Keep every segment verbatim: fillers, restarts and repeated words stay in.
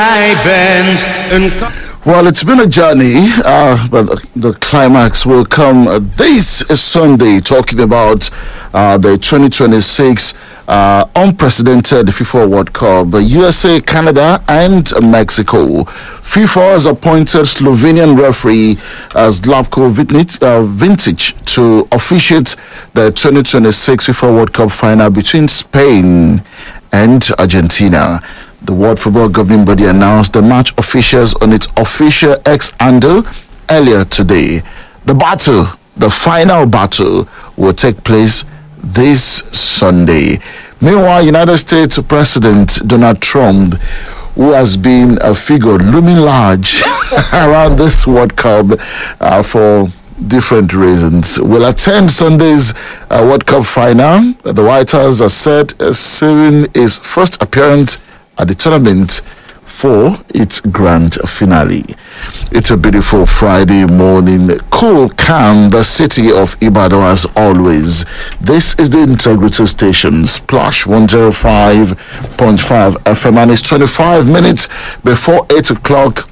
Well, it's been a journey, uh, but the climax will come uh, this Sunday, talking about uh, the twenty twenty-six uh, unprecedented FIFA World Cup. U S A, Canada, and Mexico. FIFA has appointed Slovenian referee as Zlatko uh, Vintage to officiate the twenty twenty-six FIFA World Cup final between Spain and Argentina. The World Football Governing Body announced the match officials on its official X handle earlier today. The battle, the final battle, will take place this Sunday. Meanwhile, United States President Donald Trump, who has been a figure looming large around this World Cup uh, for different reasons, will attend Sunday's uh, World Cup final. The White House has said uh, saving his first appearance at the tournament for its grand finale. It's a beautiful Friday morning, cool, calm, the city of Ibadan as always. This is the Integrity Station, Splash one oh five point five F M, and it's twenty-five minutes before eight o'clock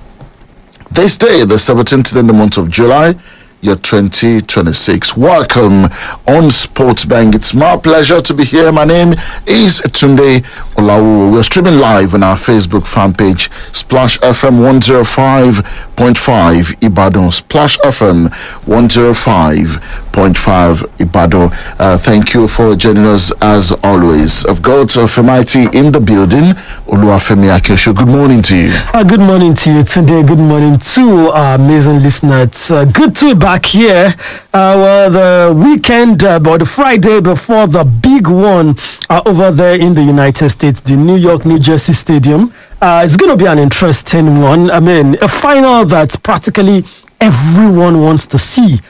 this day, the seventeenth in the month of July, year twenty twenty-six. Welcome on Sports Bank. It's my pleasure to be here. My name is Tunde Olawu. We're streaming live on our Facebook fan page, Splash F M one oh five point five Ibadan. Splash F M one oh five point five Ibadan. Uh, thank you for joining us as always. I've got uh, Femaiti in the building. Oluwafemi Akesho, good morning to you. Uh, good morning to you today. Good morning to our amazing listeners. Uh, good to be back here. Uh, well, the weekend, uh, but the Friday before the big one uh, over there in the United States, the New York, New Jersey Stadium. Uh, it's going to be an interesting one. I mean, a final that practically everyone wants to see.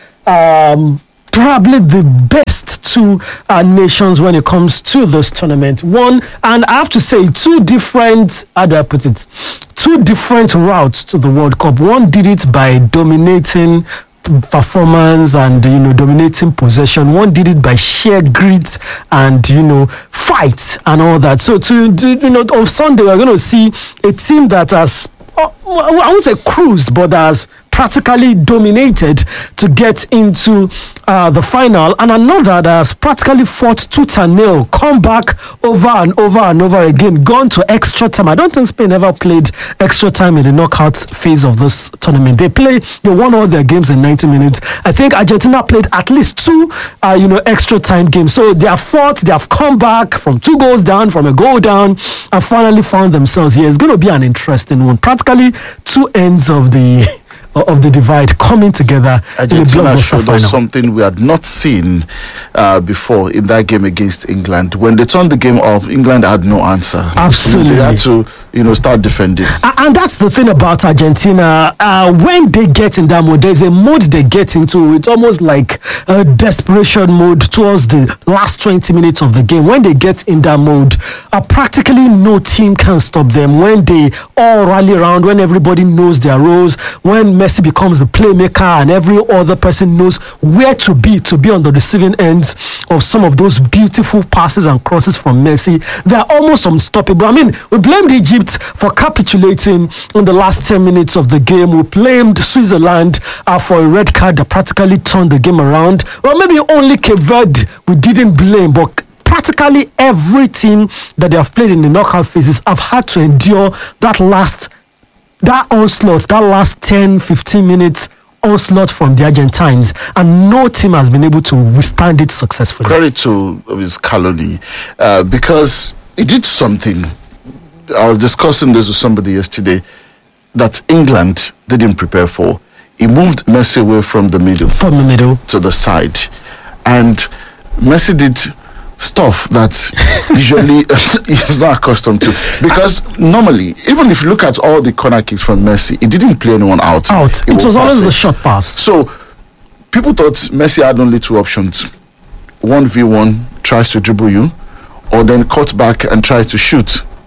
Um, Probably the best two uh, nations when it comes to this tournament. One, and I have to say, two different, how do I put it, two different routes to the World Cup. One did it by dominating performance and, you know, dominating possession. One did it by sheer grit and, you know, fight and all that. So, to, to you know, on Sunday, we're going to see a team that has, uh, I won't say cruised, but has practically dominated to get into uh, the final, and another that has practically fought tooth and nail, come back over and over and over again, gone to extra time. I don't think Spain ever played extra time in the knockout phase of this tournament. They play, they won all their games in ninety minutes. I think Argentina played at least two, uh, you know, extra time games. So they have fought, they have come back from two goals down, from a goal down, and finally found themselves here. It's going to be an interesting one. Practically two ends of the of the divide coming together. Argentina in a showed us something we had not seen uh, before in that game against England. When they turned the game off, England had no answer. Absolutely. They had to, you know, start defending. And, and that's the thing about Argentina. Uh, when they get in that mode, there's a mode they get into. It's almost like a desperation mode towards the last twenty minutes of the game. When they get in that mode, uh, practically no team can stop them. When they all rally around, when everybody knows their roles, when Messi becomes the playmaker and every other person knows where to be to be on the receiving ends of some of those beautiful passes and crosses from Messi, they're almost unstoppable. I mean, we blamed Egypt for capitulating in the last ten minutes of the game. We blamed Switzerland uh, for a red card that practically turned the game around. Well, maybe only Cape Verde we didn't blame, but practically every team that they have played in the knockout phases have had to endure that last that onslaught, that last ten, fifteen minutes onslaught from the Argentines, and no team has been able to withstand it successfully. Credit to his Scaloni, uh, because he did something. I was discussing this with somebody yesterday that England didn't prepare for. He moved Messi away from the middle, from the middle to the side, and Messi did stuff that usually he's not accustomed to, because normally, even if you look at all the corner kicks from Messi, he didn't play anyone out. Out. It was always the short pass. So people thought Messi had only two options: one v one, tries to dribble you, or then cut back and tries to shoot.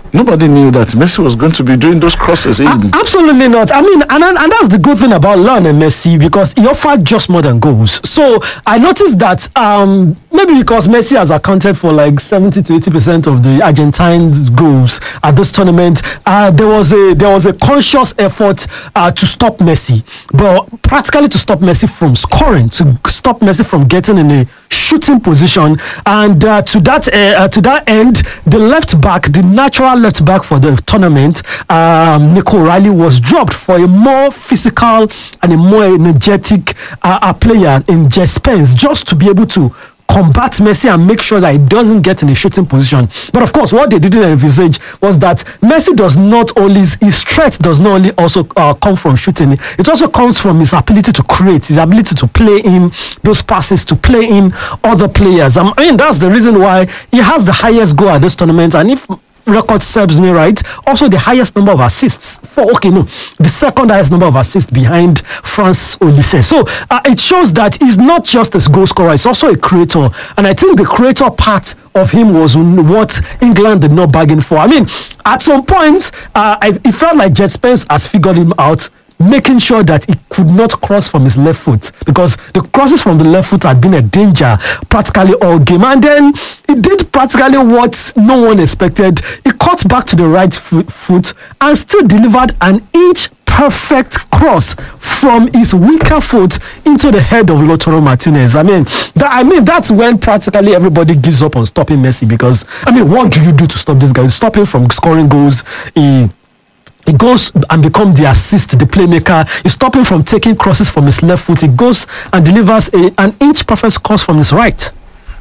Nobody knew that Messi was going to be doing those crosses. A- absolutely not. I mean, and, and that's the good thing about Lionel Messi, because he offered just more than goals. So I noticed that um, maybe because Messi has accounted for like seventy to eighty percent of the Argentine goals at this tournament, uh, there was a there was a conscious effort uh, to stop Messi, but practically to stop Messi from scoring, to stop Messi from getting in a shooting position, and uh, to that uh, uh, to that end, the left back, the natural left back for the tournament, um, Nico Riley, was dropped for a more physical and a more energetic uh, uh, player in Jess Spence, just to be able to combat Messi and make sure that he doesn't get in a shooting position. But of course, what they didn't envisage was that Messi does not only, his threat does not only also uh, come from shooting, it also comes from his ability to create, his ability to play in those passes, to play in other players. Um, I mean, that's the reason why he has the highest goal at this tournament. And if record serves me right, also the highest number of assists. For okay, no, the second highest number of assists behind France Olise. So uh, it shows that he's not just a goal scorer; he's also a creator. And I think the creator part of him was what England did not bargain for. I mean, at some points, uh, I, it felt like Jet Spence has figured him out, making sure that he could not cross from his left foot, because the crosses from the left foot had been a danger practically all game. And then he did practically what no one expected. He cut back to the right foot, foot and still delivered an inch perfect cross from his weaker foot into the head of Lautaro Martinez. I mean, that, I mean that's when practically everybody gives up on stopping Messi, because I mean, what do you do to stop this guy? You stop him from scoring goals. He He goes and becomes the assist, the playmaker. You stop him from taking crosses from his left foot. He goes and delivers a, an inch perfect cross from his right.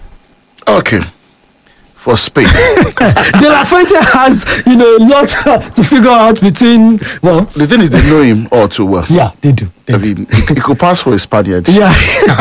Okay. For Spain. De La Fuente has, you know, a lot to figure out between, well... The thing is, they know him all too well. Yeah, they do. They I mean, he, he could pass for a Spaniard. Yeah.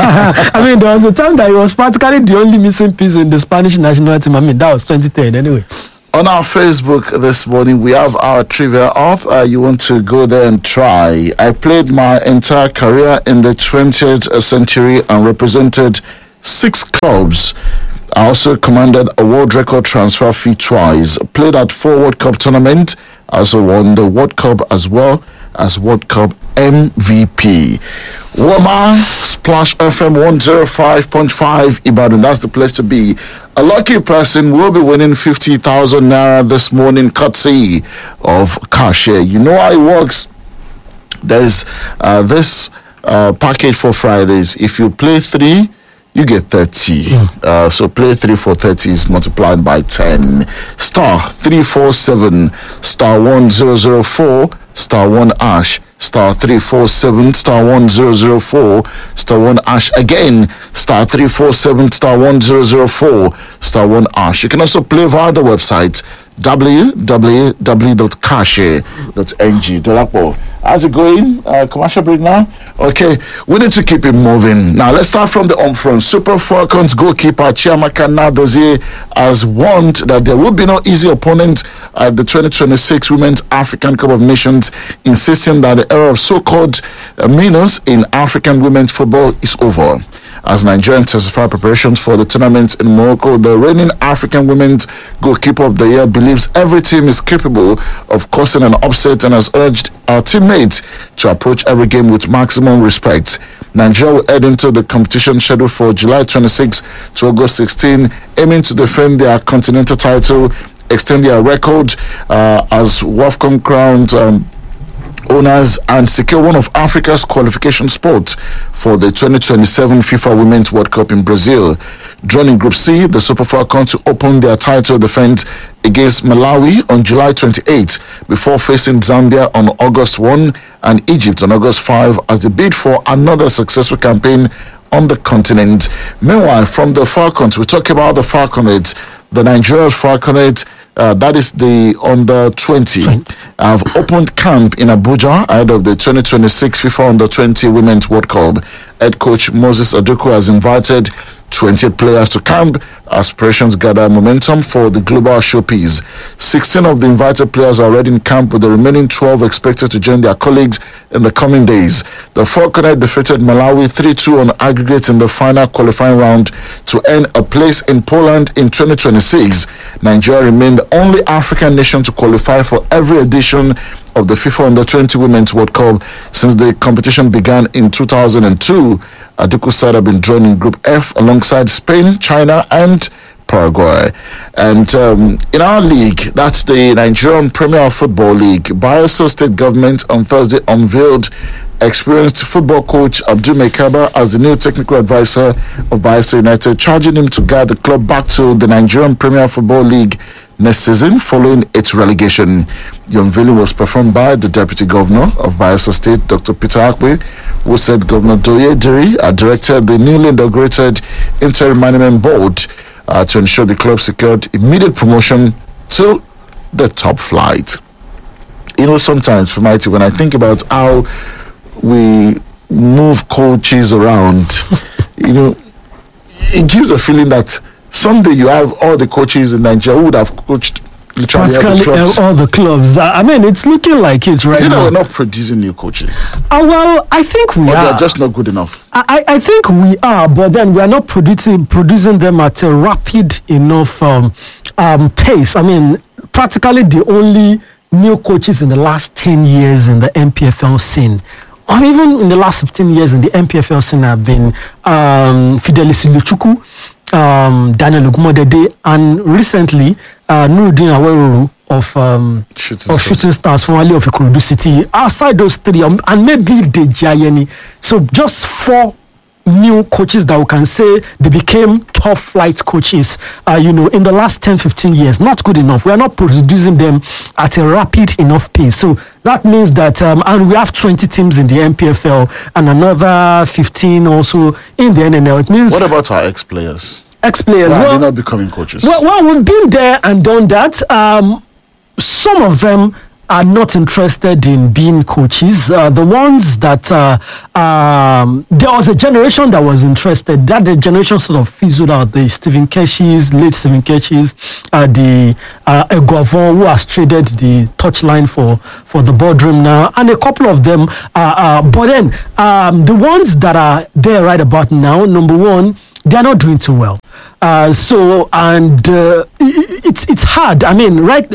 I mean, there was a time that he was practically the only missing piece in the Spanish national team. I mean, that was twenty ten anyway. On our Facebook this morning, we have our trivia up. Uh, you want to go there and try. I played my entire career in the twentieth century and represented six clubs. I also commanded a world record transfer fee twice. Played at four World Cup tournaments. I also won the World Cup as well as World Cup M V P. Woma, Splash F M one oh five point five Ibadan. That's the place to be. A lucky person will be winning fifty thousand naira this morning, courtesy of Cashier. You know how it works. There's uh, this uh, package for Fridays. If you play three, you get thirty. Mm. Uh, so play three for thirty is multiplied by ten. Star three four seven, star one zero zero four, star one ash, star three four seven, star one zero zero four, star one ash. Again, star three four seven, star one zero zero four, star one ash. You can also play via the website w w w dot cashier dot n g. Dolapo, how's it going? Uh, commercial break now? Okay, we need to keep it moving. Now, let's start from the home front. Super Falcons goalkeeper Chiamaka Nadozie has warned that there will be no easy opponent at the twenty twenty-six Women's African Cup of Nations, insisting that the era of so-called uh, minnows in African women's football is over. As Nigeria intensifies preparations for the tournament in Morocco, the reigning African Women's Goalkeeper of the Year believes every team is capable of causing an upset and has urged our teammates to approach every game with maximum respect. Nigeria will head into the competition scheduled for July twenty-sixth to August sixteenth, aiming to defend their continental title, extend their record uh, as WAFCON crowned um, owners, and secure one of Africa's qualification spots for the twenty twenty-seven FIFA Women's World Cup in Brazil. Drawn in Group C, the Super Falcons to open their title defense against Malawi on July twenty-eighth before facing Zambia on August first and Egypt on August fifth as they bid for another successful campaign on the continent. Meanwhile, from the Falcons, we talk about the Falconets, the Nigerian Falconets. Uh, that is the under twenty. Have opened camp in Abuja ahead of the twenty twenty-six FIFA under twenty Women's World Cup. Head coach Moses Aduku has invited twenty-eight players to camp as preparations gather momentum for the global showpiece. sixteen of the invited players are already in camp, with the remaining twelve expected to join their colleagues in the coming days. The Falconet defeated Malawi three two on aggregate in the final qualifying round to earn a place in Poland in twenty twenty-six. Nigeria remained the only African nation to qualify for every edition of the FIFA Under twenty Women's World Cup since the competition began in two thousand two. Aduku's side have been drawn in Group F alongside Spain, China, and Paraguay. And um, in our league, that's the Nigerian Premier Football League, Bayelsa State Government on Thursday unveiled experienced football coach Abdul Mekaba as the new technical advisor of Bayelsa United, charging him to guide the club back to the Nigerian Premier Football League next season following its relegation. The unveiling was performed by the Deputy Governor of Bayelsa State, Doctor Peter Akwe, who said Governor Doye Diri had directed the newly inaugurated Interim Management Board uh, to ensure the club secured immediate promotion to the top flight. You know, sometimes, for Mighty, when I think about how we move coaches around, you know, it gives a feeling that someday you have all the coaches in Nigeria who would have coached literally all the clubs. all the clubs. I mean, it's looking like it right Is it now. that we're not producing new coaches? Uh, well, I think we or are. they're just not good enough? I, I think we are, but then we are not producing producing them at a rapid enough um, um, pace. I mean, practically the only new coaches in the last ten years in the N P F L scene, or even in the last fifteen years in the N P F L scene, have been um, Fidelis Iluchukwu, um, Daniel Ogumodede, and recently uh, Nuruddin Aweruru of um, Shooting of Stars. Shooting Stars, formerly of Ikorodu City. Outside those three, um, and maybe Deji Ayeni. So just four new coaches that we can say they became top flight coaches, uh, you know, in the last ten, fifteen years. Not good enough. We are not producing them at a rapid enough pace. So that means that, um, and we have twenty teams in the N P F L and another fifteen also in the N N L. It means What about our ex-players? ex-players. Why are well, they not becoming coaches? well, well, we've been there and done that. Um, some of them are not interested in being coaches. Uh, the ones that uh, um, there was a generation that was interested. That the generation sort of fizzled out. The Stephen Keshis, late Stephen Keshis, uh, the uh, Eguavon, who has traded the touchline for for the boardroom now, and a couple of them. Uh, uh, but then um, the ones that are there right about now, number one, they're not doing too well. Uh, so and uh, it, it's it's hard. I mean, right.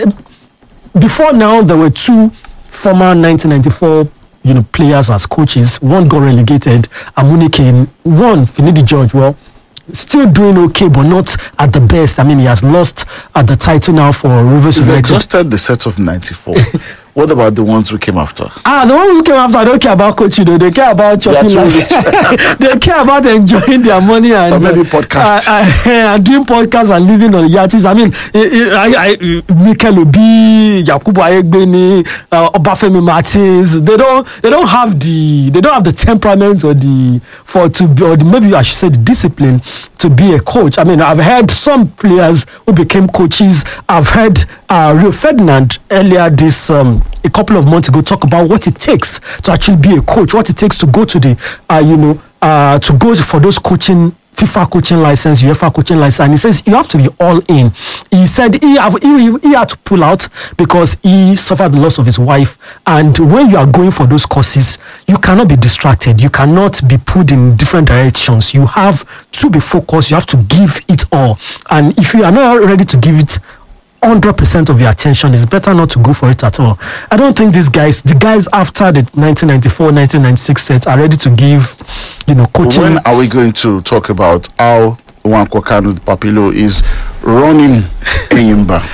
Before now, there were two former nineteen ninety-four, you know, players as coaches. One got relegated, Amunike. One, Finidi George, well, still doing okay, but not at the best. I mean, he has lost at the title now for Rivers You've United. exhausted the set of ninety-four. What about the ones who came after? Ah, the ones who came after don't care about coaching, though. They care about chopping too life. rich. They care about enjoying their money and Or maybe uh, podcasts. uh, uh, and doing podcasts and living on yachts. I mean, I, I, I, Mikel Obi, Yakubu Ayegbeni, uh, Obafemi Martins. They don't, they don't have the, they don't have the temperament or the for to be, or the, maybe I should say the discipline to be a coach. I mean, I've heard some players who became coaches. I've heard uh, Rio Ferdinand earlier this. Um, a couple of months ago talk about what it takes to actually be a coach, what it takes to go to the, uh, you know, uh, to go for those coaching, FIFA coaching license, UEFA coaching license. And he says you have to be all in. He said he, have, he, he had to pull out because he suffered the loss of his wife. And when you are going for those courses, you cannot be distracted. You cannot be pulled in different directions. You have to be focused. You have to give it all. And if you are not ready to give it one hundred percent of your attention, it's better not to go for it at all. I don't think these guys, the guys after the nineteen ninety-four nineteen ninety-six set are ready to give, you know, coaching. When are we going to talk about how Nwankwo Kanu Papilo is running Enyimba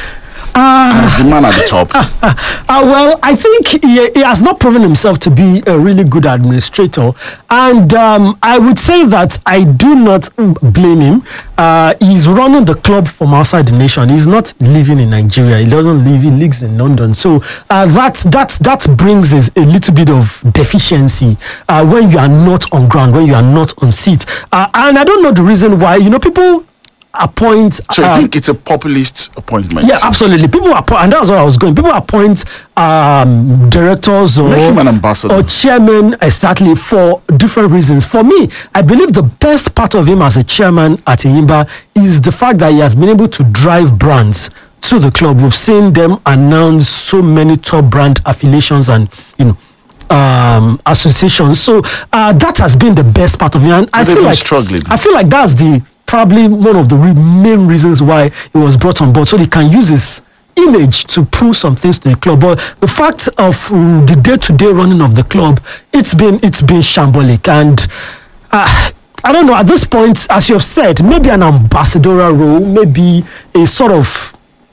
Uh, as the man at the top? uh, well, I think he, he has not proven himself to be a really good administrator. And um, I would say that I do not blame him. Uh, he's running the club from outside the nation. He's not living in Nigeria. He doesn't live, he lives in London. So uh, that, that, that brings us a little bit of deficiency uh, when you are not on ground, when you are not on seat. Uh, and I don't know the reason why, you know, people appoint. So you um, think it's a populist appointment? Yeah, absolutely. People appoint, and that's where I was going. People appoint um, directors or, Make him an ambassador. or chairman exactly for different reasons. For me, I believe the best part of him as a chairman at Enyimba is the fact that he has been able to drive brands to the club. We've seen them announce so many top brand affiliations and, you know, um associations. So uh that has been the best part of it, and I They've feel been like struggling. I feel like that's the probably one of the re- main reasons why he was brought on board, so he can use his image to prove some things to the club. But the fact of um, the day-to-day running of the club, it's been it's been shambolic, and uh, I don't know, at this point, as you have said, maybe an ambassadorial role, maybe a sort of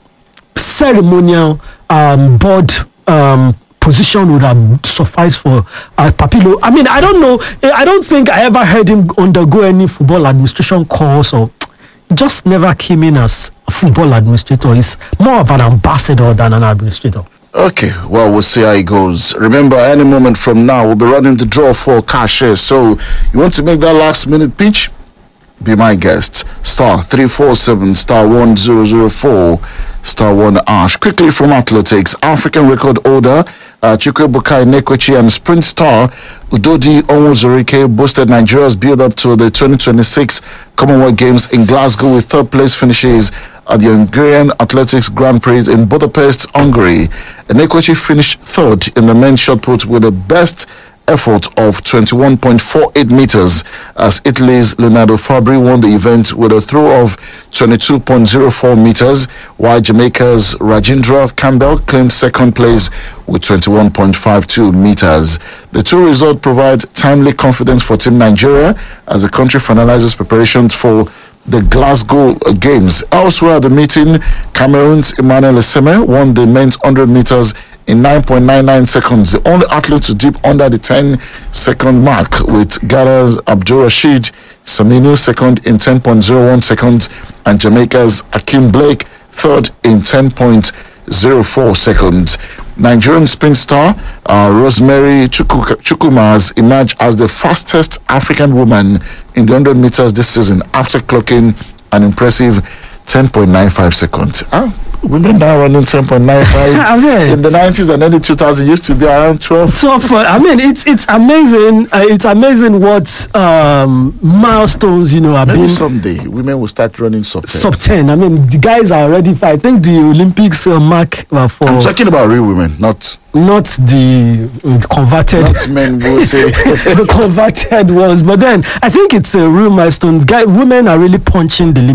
ceremonial um, board um, position would have sufficed for uh, Papilo. I mean, I don't know. eh, I don't think I ever heard him undergo any football administration course, or he just never came in as a football administrator. He's more of an ambassador than an administrator. Okay, well, we'll see how it goes. Remember, any moment from now, we'll be running the draw for cash shares. So, you want to make that last minute pitch? Be my guest. Star three four seven, star one zero zero four, star one ash. Quickly from athletics, African record holder uh, Chukwuebuka Nekwechi and sprint star Udodi Onwuzurike boosted Nigeria's build up to the twenty twenty-six Commonwealth Games in Glasgow with third place finishes at the Hungarian Athletics Grand Prix in Budapest, Hungary. Nekwechi finished third in the men's shot put with the best effort of twenty-one point four eight meters as Italy's Leonardo Fabri won the event with a throw of twenty-two point zero four meters, while Jamaica's Rajendra Campbell claimed second place with twenty-one point five two meters. The two results provide timely confidence for Team Nigeria as the country finalizes preparations for the Glasgow Games. Elsewhere at the meeting, Cameroon's Emmanuel Eseme won the men's one hundred meters in nine point nine nine seconds, the only athlete to dip under the ten second mark, with Ghana's Abdul Rashid Saminu second in ten point zero one seconds and Jamaica's Akeem Blake third in ten point zero four seconds. Nigerian sprint star uh, Rosemary Chukwu- Chukwuma has emerged as the fastest African woman in the one hundred meters this season after clocking an impressive ten point nine five seconds. Ah, women now running ten point nine five. I mean, In the nineties and early two thousands used to be around twelve. so for, I mean, it's it's amazing. Uh, it's amazing what um, milestones, you know, are Maybe being someday women will start running sub ten. sub ten. I mean, the guys are already. I think the Olympics uh, mark uh, for I'm talking about real women, not not the uh, converted. not men who say the converted ones, but then I think it's a real milestone. Guy, women are really punching the limit.